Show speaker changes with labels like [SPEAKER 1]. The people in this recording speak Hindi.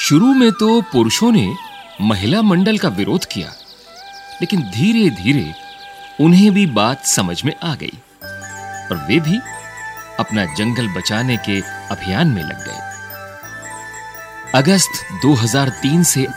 [SPEAKER 1] शुरू में तो पुरुषों ने महिला मंडल का विरोध किया, लेकिन धीरे-धीरे उन्हें भी बात समझ में आ गई और वे भी अपना जंगल बचाने के अभियान में लग गए। अगस्त 2003 से